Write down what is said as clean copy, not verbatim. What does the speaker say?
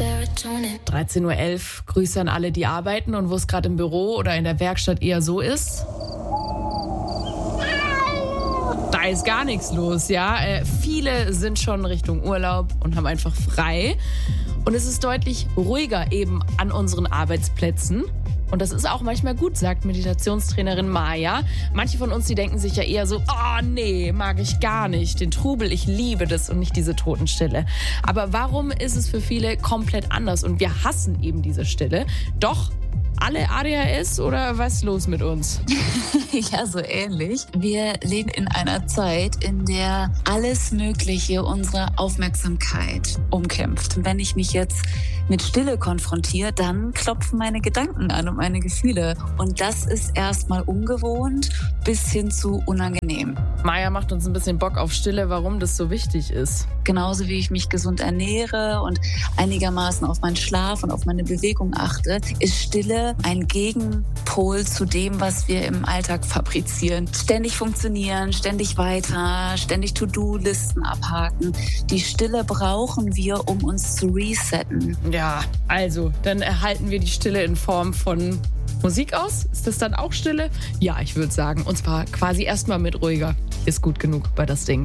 13:11 Uhr. Grüße an alle, die arbeiten und wo es gerade im Büro oder in der Werkstatt eher so ist. Da ist gar nichts los, ja. Viele sind schon Richtung Urlaub und haben einfach frei. Und es ist deutlich ruhiger eben an unseren Arbeitsplätzen. Und das ist auch manchmal gut, sagt Meditationstrainerin Maja. Manche von uns, die denken sich ja eher so, oh nee, mag ich gar nicht. Den Trubel, ich liebe das und nicht diese Totenstille. Aber warum ist es für viele komplett anders? Und wir hassen eben diese Stille. Doch alle ADHS oder was ist los mit uns? Ja, so ähnlich. Wir leben in einer Zeit, in der alles Mögliche unsere Aufmerksamkeit umkämpft. Und wenn ich mich jetzt mit Stille konfrontiere, dann klopfen meine Gedanken an und meine Gefühle. Und das ist erstmal ungewohnt bis hin zu unangenehm. Maja macht uns ein bisschen Bock auf Stille, warum das so wichtig ist. Genauso wie ich mich gesund ernähre und einigermaßen auf meinen Schlaf und auf meine Bewegung achte, ist Stille ein Gegenpol zu dem, was wir im Alltag fabrizieren. Ständig funktionieren, ständig weiter, ständig To-Do-Listen abhaken. Die Stille brauchen wir, um uns zu resetten. Ja, also, dann erhalten wir die Stille in Form von Musik aus. Ist das dann auch Stille? Ja, ich würde sagen. Und zwar quasi erstmal mit ruhiger. Ist gut genug bei das Ding.